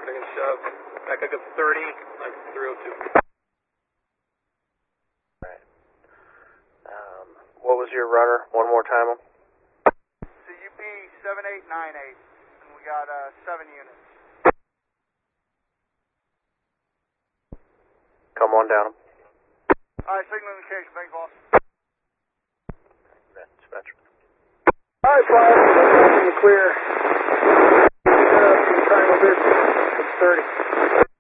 Second shove. Back up 30, like 302. Alright. What was your rudder? One more time. CUP 7898, and we got 7 units. Come on down. Alright, signal indication, thanks boss. Dispatcher. Alright, Fly, in the clear. Triangle Vision, 30.